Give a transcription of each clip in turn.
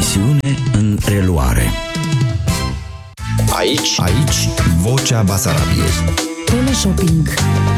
emisiune în reluare. Aici, Vocea Basarabiei. Teleshopping.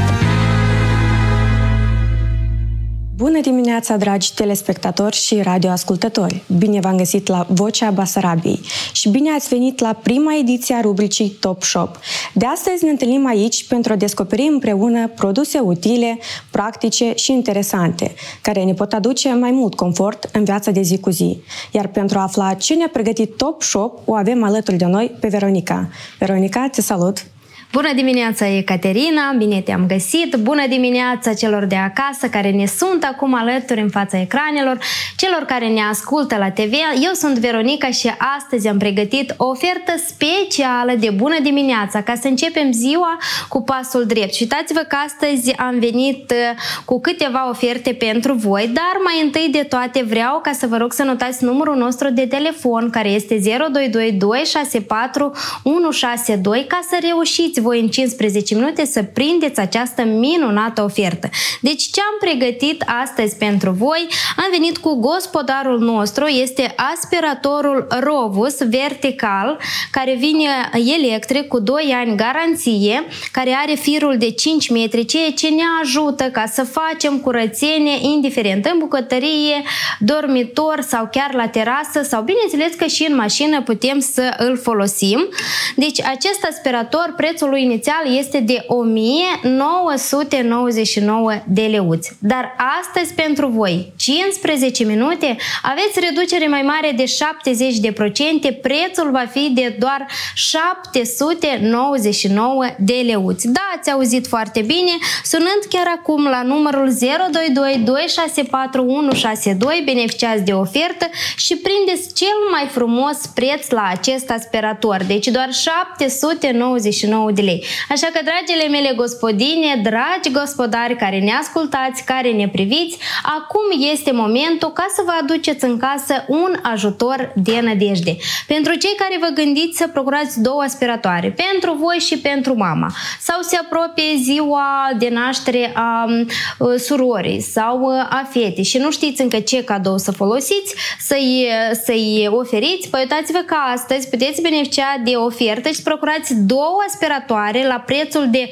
Bună dimineața, dragi telespectatori și radioascultători! Bine v-am găsit la Vocea Basarabiei și bine ați venit la prima ediție a rubricii Top Shop. De astăzi ne întâlnim aici pentru a descoperi împreună produse utile, practice și interesante, care ne pot aduce mai mult confort în viața de zi cu zi. Iar pentru a afla ce ne-a pregătit Top Shop, o avem alături de noi pe Veronica. Veronica, te salut! Bună dimineața, Ecaterina! Bine te-am găsit! Bună dimineața celor de acasă care ne sunt acum alături în fața ecranelor, celor care ne ascultă la TV. Eu sunt Veronica și astăzi am pregătit o ofertă specială de bună dimineața ca să începem ziua cu pasul drept. Și uitați-vă că astăzi am venit cu câteva oferte pentru voi, dar mai întâi de toate vreau ca să vă rog să notați numărul nostru de telefon, care este 022 264 162, ca să reușiți voi în 15 minute să prindeți această minunată ofertă. Deci ce am pregătit astăzi pentru voi? Am venit cu gospodarul nostru, este aspiratorul Rovus vertical, care vine electric cu 2 ani garanție, care are firul de 5 metri, ceea ce ne ajută ca să facem curățenie indiferent în bucătărie, dormitor sau chiar la terasă sau bineînțeles că și în mașină putem să îl folosim. Deci acest aspirator, prețul lui inițial este de 1999 de leuți. Dar astăzi pentru voi, 15 minute, aveți reducere mai mare de 70%, prețul va fi de doar 799 de leuți. Da, ați auzit foarte bine, sunând chiar acum la numărul 022 264 162, beneficiați de ofertă și prindeți cel mai frumos preț la acest aspirator, deci doar 799 de lei. Așa că, dragile mele gospodine, dragi gospodari care ne ascultați, care ne priviți, acum este momentul ca să vă aduceți în casă un ajutor de nădejde. Pentru cei care vă gândiți să procurați 2 aspiratoare, pentru voi și pentru mama, sau se apropie ziua de naștere a surorii sau a fetei și nu știți încă ce cadou să folosiți, să-i oferiți, păi uitați-vă că astăzi puteți beneficia de ofertă și să procurați 2 aspiratoare la prețul de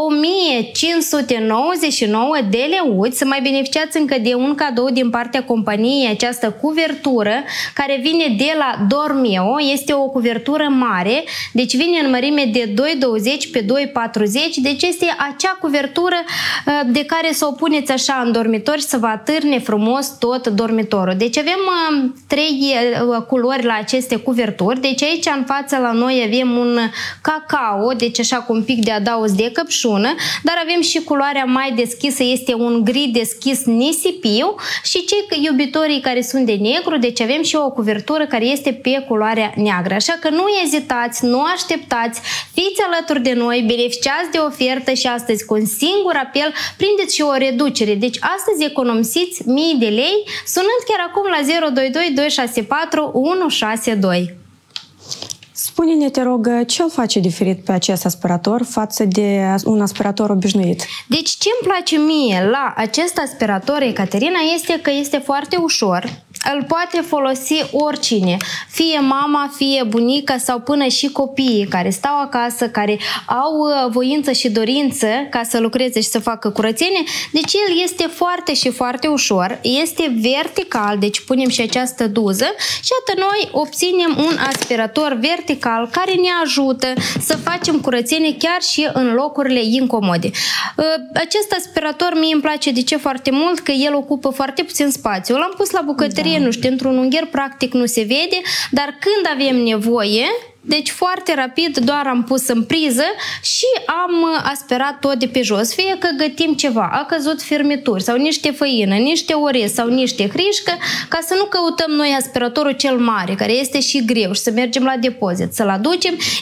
1599 de leuți, să mai beneficiați încă de un cadou din partea companiei, această cuvertură care vine de la Dormeo, este o cuvertură mare, deci vine în mărime de 2,20 pe 2,40, deci este acea cuvertură de care să o puneți așa în dormitor și să vă atârne frumos tot dormitorul. Deci avem 3 culori la aceste cuverturi, deci aici în față la noi avem un cacao, deci așa cu un pic de adaos de căpșună, dar avem și culoarea mai deschisă, este un gri deschis nisipiu și cei iubitorii care sunt de negru, deci avem și o cuvertură care este pe culoarea neagră. Așa că nu ezitați, nu așteptați, fiți alături de noi, beneficiați de ofertă și astăzi cu un singur apel prindeți și o reducere. Deci astăzi economisiți mii de lei sunând chiar acum la 022 264 162. Spune-ne, te rog, ce îl face diferit pe acest aspirator față de un aspirator obișnuit? Deci ce îmi place mie la acest aspirator, Ecaterina, este că este foarte ușor. Îl poate folosi oricine, fie mama, fie bunica sau până și copiii care stau acasă, care au voință și dorință ca să lucreze și să facă curățenie. Deci el este foarte și foarte ușor, este vertical, deci punem și această duză și atât noi obținem un aspirator vertical care ne ajută să facem curățenie chiar și în locurile incomode. Acest aspirator mie îmi place de ce foarte mult, că el ocupă foarte puțin spațiu. L-am pus la bucătărie, nu știu, într-un ungher practic nu se vede, dar când avem nevoie, deci foarte rapid doar am pus în priză și am aspirat tot de pe jos. Fie că gătim ceva, a căzut firmituri sau niște făină, niște orez sau niște hrișcă, ca să nu căutăm noi aspiratorul cel mare, care este și greu și să mergem la depozit, să-l aducem. Iată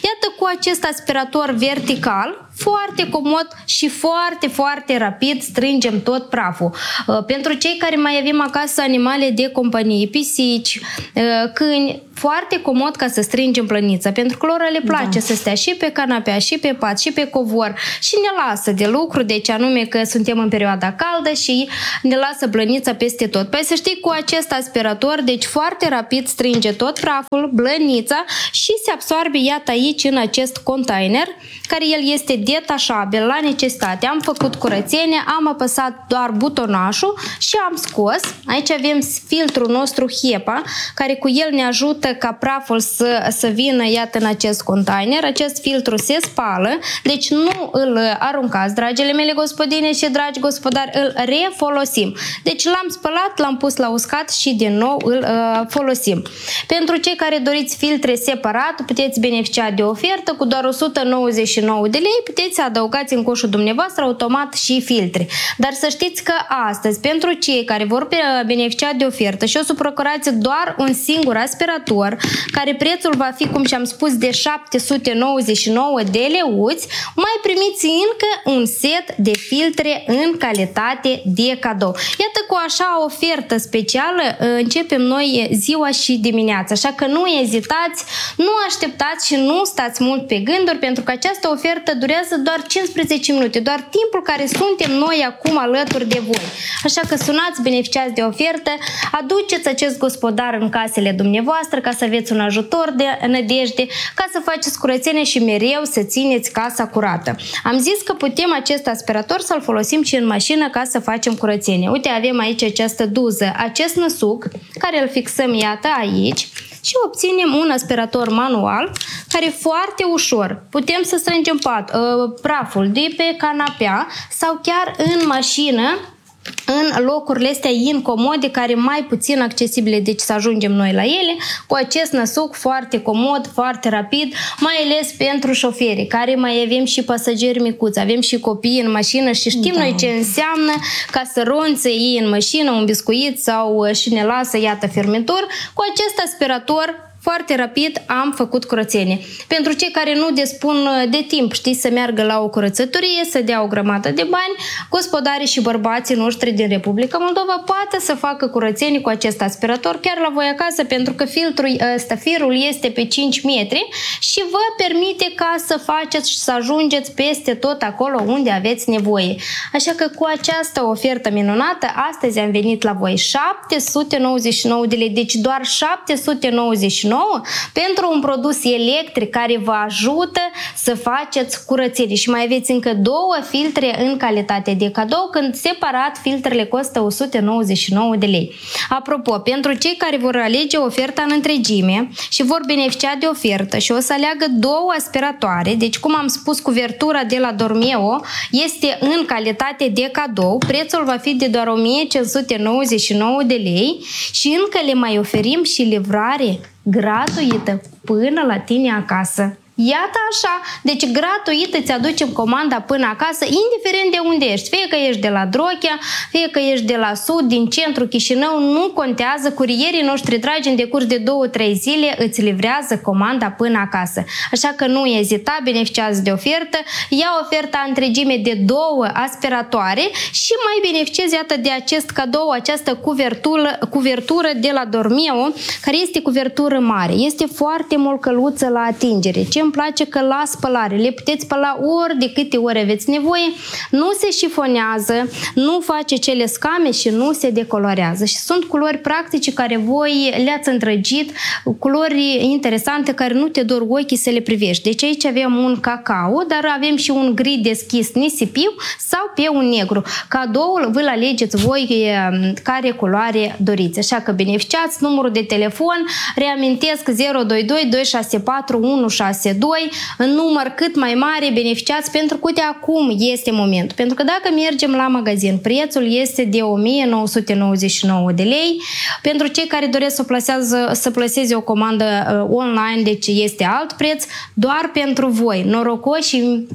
cu acest aspirator vertical, foarte comod și foarte, foarte rapid strângem tot praful. Pentru cei care mai avem acasă animale de companie, pisici, câini, foarte comod ca să strângem plănița, pentru că lor le place să stea și pe canapea, și pe pat, și pe covor și ne lasă de lucru, deci anume că suntem în perioada caldă și ne lasă blănița peste tot. Păi să știi, cu acest aspirator, deci foarte rapid strânge tot praful, blănița și se absorbe, iată aici, în acest container, care el este detașabil la necesitate. Am făcut curățenie, am apăsat doar butonașul și am scos. Aici avem filtrul nostru HEPA, care cu el ne ajută ca praful să vină, iată, în acest container. Acest filtru se spală, deci nu îl aruncați, dragile mele gospodine și dragi gospodari, îl refolosim. Deci l-am spălat, l-am pus la uscat și din nou îl folosim. Pentru cei care doriți filtre separat, puteți beneficia de ofertă cu doar 199 de lei, puteți să adăugați în coșul dumneavoastră automat și filtre. Dar să știți că astăzi, pentru cei care vor beneficia de ofertă și o să procurați doar un singur aspirator, care prețul va fi, cum și-am spus, de 799 de leuți, mai primiți încă un set de filtre în calitate de cadou. Iată, cu așa ofertă specială începem noi ziua și dimineața, așa că nu ezitați, nu așteptați și nu stați mult pe gânduri, pentru că această ofertă durează doar 15 minute, doar timpul care suntem noi acum alături de voi. Așa că sunați, beneficiați de ofertă, aduceți acest gospodar în casele dumneavoastră ca să aveți un ajutor de nădejde, ca să faceți curățenie și mereu să țineți casa curată. Am zis că putem acest aspirator să-l folosim și în mașină ca să facem curățenie. Uite, avem aici această duză, acest năsuc, care îl fixăm, iată, aici, și obținem un aspirator manual care foarte ușor putem să strângem praful de pe canapea sau chiar în mașină, în locurile astea incomode, care mai puțin accesibile, deci să ajungem noi la ele, cu acest năsuc foarte comod, foarte rapid, mai ales pentru șoferii, care mai avem și pasageri micuți, avem și copii în mașină și știm noi ce înseamnă ca să ronțe ei în mașină un biscuit sau și ne lasă, iată, fermitor. Cu acest aspirator foarte rapid am făcut curățenie. Pentru cei care nu dispun de timp, știți, să meargă la o curățătorie, să dea o grămadă de bani, gospodarii și bărbații noștri din Republica Moldova poate să facă curățenie cu acest aspirator chiar la voi acasă, pentru că firul este pe 5 metri și vă permite ca să faceți și să ajungeți peste tot acolo unde aveți nevoie. Așa că cu această ofertă minunată, astăzi am venit la voi 799 de lei, deci doar 799 pentru un produs electric care vă ajută să faceți curățenie și mai aveți încă 2 filtre în calitate de cadou, când separat filtrele costă 199 de lei. Apropo, pentru cei care vor alege oferta în întregime și vor beneficia de ofertă și o să aleagă 2 aspiratoare, deci cum am spus, cuvertura de la Dormeo este în calitate de cadou, prețul va fi de doar 1599 de lei și încă le mai oferim și livrare gratuită până la tine acasă. Iată așa, deci gratuit îți aducem comanda până acasă, indiferent de unde ești, fie că ești de la Drochea, fie că ești de la Sud, din centru Chișinău, nu contează, curierii noștri dragi în decurs de 2-3 zile îți livrează comanda până acasă. Așa că nu ezita, beneficiază de ofertă, ia oferta întregime de 2 aspiratoare și mai beneficiezi, iată, de acest cadou, această cuvertură de la Dormeo, care este cuvertură mare, este foarte molcăluță la atingere. Ce îmi place că la spălare le puteți spăla ori de câte ori aveți nevoie, nu se șifonează, nu face cele scame și nu se decolorează. Și sunt culori practice care voi le-ați îndrăgit, culori interesante care nu te dor ochii să le privești. Deci aici avem un cacao, dar avem și un gri deschis nisipiu sau pe un negru. Cadoul vă-l alegeți voi care culoare doriți. Așa că beneficiați, numărul de telefon, reamintesc 022 264 162, în număr cât mai mare, beneficiați, pentru că de acum este momentul. Pentru că dacă mergem la magazin, prețul este de 1999 de lei. Pentru cei care doresc să plaseze o comandă online, deci este alt preț, doar pentru voi, norocoși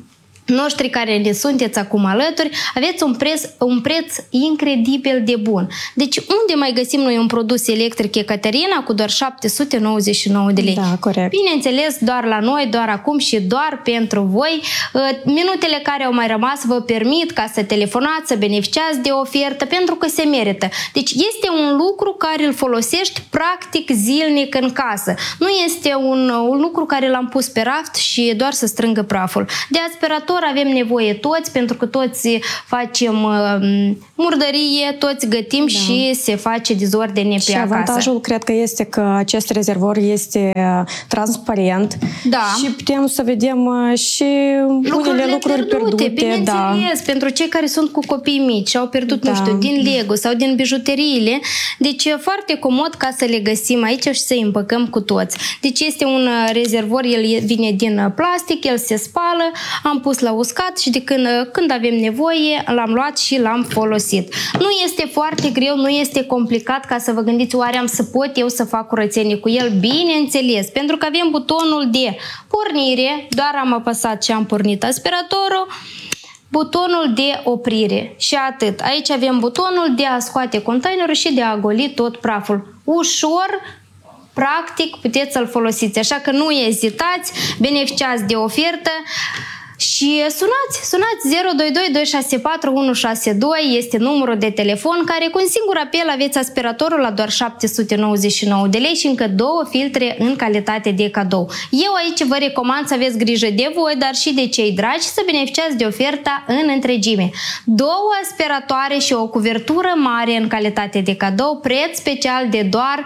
noștri care ne sunteți acum alături, aveți un preț incredibil de bun. Deci unde mai găsim noi un produs electric Ecaterina cu doar 799 de lei? Da, corect. Bineînțeles, doar la noi, doar acum și doar pentru voi. Minutele care au mai rămas vă permit ca să telefonați, să beneficiați de ofertă, pentru că se merită. Deci este un lucru care îl folosești practic zilnic în casă. Nu este un lucru care l-am pus pe raft și doar să strângă praful. De aspirator avem nevoie toți, pentru că toți facem murdărie, toți gătim și se face dezordine pe acasă. Avantajul cred că este că acest rezervor este transparent și putem să vedem și unele lucruri pierdute. Bineînțeles, pentru cei care sunt cu copii mici și au pierdut, nu știu, din Lego sau din bijuteriile, deci e foarte comod ca să le găsim aici și să îi împăcăm cu toți. Deci este un rezervor, el vine din plastic, el se spală, am pus la uscat și de când avem nevoie l-am luat și l-am folosit. Nu este foarte greu, nu este complicat ca să vă gândiți oare am să pot eu să fac curățenie cu el? Bineînțeles, pentru că avem butonul de pornire, doar am apăsat și am pornit aspiratorul, butonul de oprire și atât. Aici avem butonul de a scoate containerul și de a goli tot praful. Ușor, practic, puteți să-l folosiți, așa că nu ezitați, beneficiați de ofertă. Și sunați 022 264 162, este numărul de telefon care cu un singur apel aveți aspiratorul la doar 799 de lei și încă 2 filtre în calitate de cadou. Eu aici vă recomand să aveți grijă de voi, dar și de cei dragi, să beneficiați de oferta în întregime. 2 aspiratoare și o cuvertură mare în calitate de cadou, preț special de doar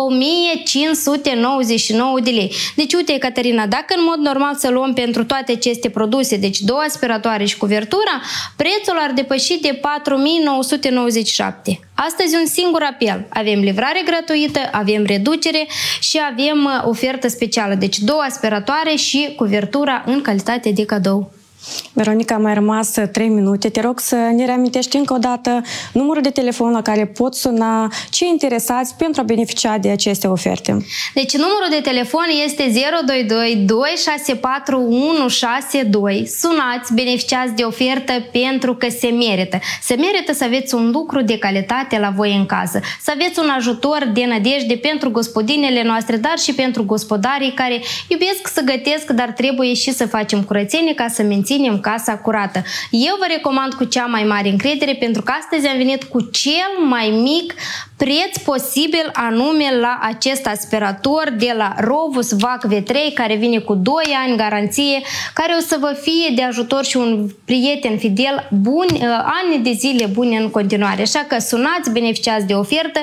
1599 de lei. Deci uite, Ecaterina, dacă în mod normal să luăm pentru toate aceste produse, deci 2 aspiratoare și cuvertura, prețul ar depăși de 4997. Astăzi un singur apel. Avem livrare gratuită, avem reducere și avem ofertă specială. Deci 2 aspiratoare și cuvertura în calitate de cadou. Veronica, mai rămas 3 minute. Te rog să ne reamintești încă o dată numărul de telefon la care pot suna cei interesați pentru a beneficia de aceste oferte. Deci numărul de telefon este 022 264 162. Sunați, beneficiați de ofertă pentru că se merită. Se merită să aveți un lucru de calitate la voi în casă. Să aveți un ajutor de nădejde pentru gospodinele noastre, dar și pentru gospodarii care iubesc să gătesc, dar trebuie și să facem curățenie ca să menținem casa curată. Eu vă recomand cu cea mai mare încredere, pentru că astăzi am venit cu cel mai mic preț posibil, anume la acest aspirator de la Rovus VAC V3, care vine cu 2 ani garanție, care o să vă fie de ajutor și un prieten fidel ani de zile bune în continuare. Așa că sunați, beneficiați de ofertă,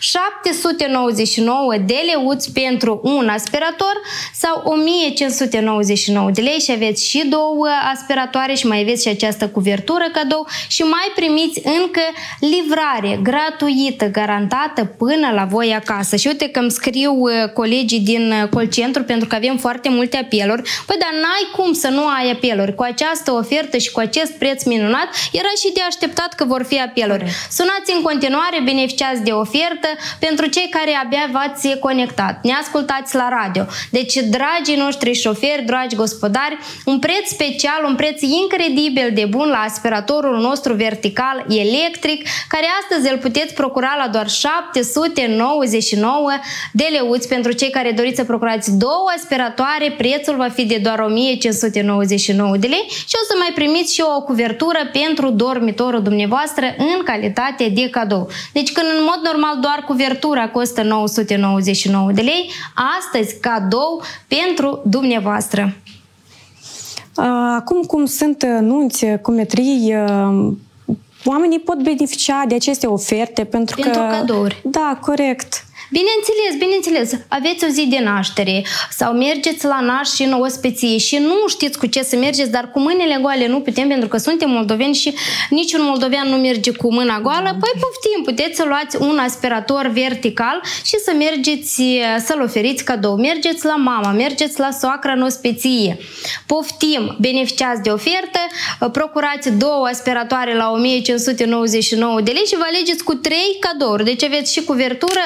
799 de leuți pentru un aspirator sau 1599 de lei și aveți și 2 aspiratoare și mai aveți și această cuvertură cadou și mai primiți încă livrare gratuită, garantată până la voi acasă. Și uite că îmi scriu colegii din call centru, pentru că avem foarte multe apeluri. Păi, dar n-ai cum să nu ai apeluri. Cu această ofertă și cu acest preț minunat, era și de așteptat că vor fi apeluri. Sunați în continuare, beneficiați de ofertă pentru cei care abia v-ați conectat. Ne ascultați la radio. Deci, dragii noștri șoferi, dragi gospodari, un preț special, un preț incredibil de bun la aspiratorul nostru vertical electric, care astăzi îl puteți procura la doar 799 de leuți. Pentru cei care doriți să procurați 2 aspiratoare, prețul va fi de doar 1599 de lei și o să mai primiți și o cuvertură pentru dormitorul dumneavoastră în calitate de cadou. Deci când în mod normal doar cuvertura costă 999 de lei, astăzi cadou pentru dumneavoastră. Acum cum sunt nunți, cumetrii, oamenii pot beneficia de aceste oferte pentru cadouri. Da, corect. Bineînțeles, aveți o zi de naștere sau mergeți la naș și în ospeție și nu știți cu ce să mergeți, dar cu mâinile goale nu putem, pentru că suntem moldoveni și niciun moldovean nu merge cu mâna goală. Păi poftim, puteți să luați un aspirator vertical și să mergeți să-l oferiți cadou. Mergeți la mama, mergeți la soacra în ospeție. Poftim, beneficiați de ofertă, procurați 2 aspiratoare la 1599 de lei și vă alegeți cu 3 cadouri. Deci aveți și cuvertură, aveți și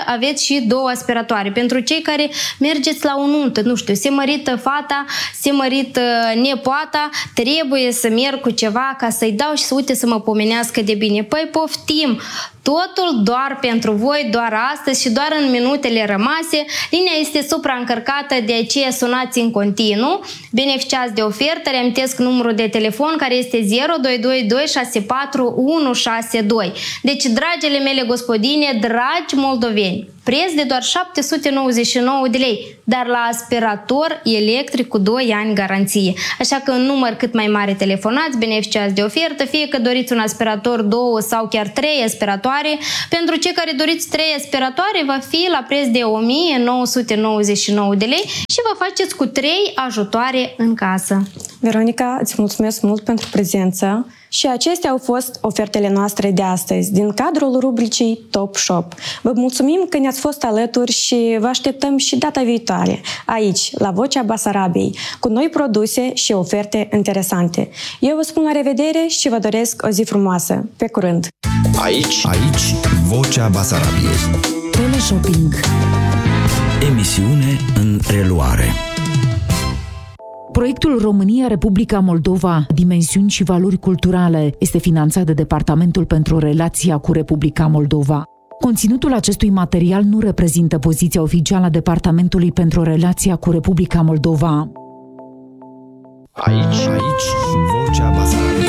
și 2 aspiratoare. Pentru cei care mergeți la o nuntă, nu știu, se mărită fata, se mărită nepoata, trebuie să merg cu ceva ca să-i dau și să uite să mă pomenească de bine. Păi poftim! Totul doar pentru voi, doar astăzi și doar în minutele rămase. Linia este supraîncărcată, de aceea sunați în continuu. Beneficiați de ofertă, reamintesc numărul de telefon care este 0222 64 162. Deci, dragile mele gospodine, dragi moldoveni, preț de doar 799 de lei, dar la aspirator electric cu 2 ani garanție. Așa că în număr cât mai mare telefonați, beneficiați de ofertă, fie că doriți un aspirator, 2 sau chiar 3 aspiratoare. Pentru cei care doriți 3 aspiratoare, va fi la preț de 1999 de lei și vă faceți cu 3 ajutoare în casă. Veronica, îți mulțumesc mult pentru prezență. Și acestea au fost ofertele noastre de astăzi, din cadrul rubricii Top Shop. Vă mulțumim că ne-ați fost alături și vă așteptăm și data viitoare, aici, la Vocea Basarabiei, cu noi produse și oferte interesante. Eu vă spun la revedere și vă doresc o zi frumoasă. Pe curând! Aici Vocea Basarabiei. Teleshopping. Emisiune în reluare. Proiectul România-Republica Moldova, dimensiuni și valori culturale, este finanțat de Departamentul pentru Relația cu Republica Moldova. Conținutul acestui material nu reprezintă poziția oficială a Departamentului pentru Relația cu Republica Moldova. Aici Vocea Basarabiei.